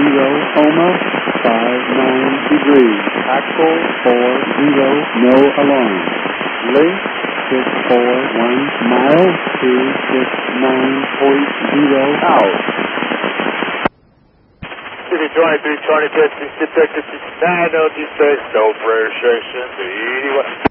Homa, 59 degrees. Axle 40, no alarm. Link 641 miles, 269.0 out. City 23, 20, 50, 59, no despair, no pressure, 81.